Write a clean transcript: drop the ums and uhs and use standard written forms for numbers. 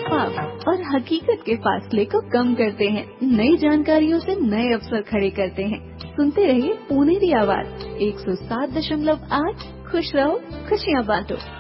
ख्वाब और हकीकत के फासले को कम करते हैं। नई जानकारियों से नए अवसर खड़े करते हैं। सुनते रहिए पुनेरी आवाज 107.8। खुश रहो, खुशियाँ बांटो।